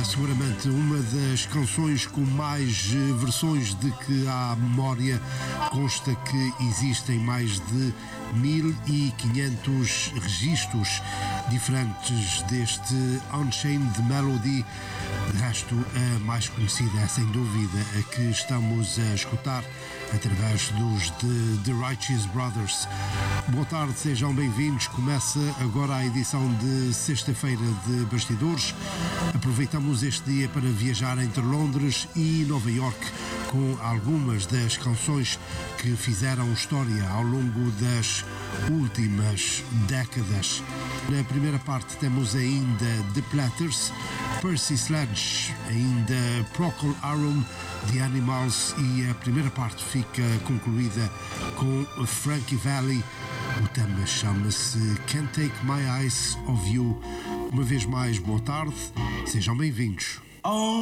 seguramente uma das canções com mais versões de que há memória. Consta que existem mais de 1500 registros diferentes deste Unchained Melody. De resto, a mais conhecida é sem dúvida a que estamos a escutar através dos The Righteous Brothers. Boa tarde, sejam bem-vindos. Começa agora a edição de sexta-feira de Bastidores. Aproveitamos este dia para viajar entre Londres e Nova Iorque com algumas das canções que fizeram história ao longo das últimas décadas. Na primeira parte temos ainda The Platters, Percy Sledge, ainda Procol Harum, The Animals, e a primeira parte fica concluída com Frankie Valli. O tema chama-se Can't Take My Eyes Off You. Uma vez mais, boa tarde, sejam bem-vindos.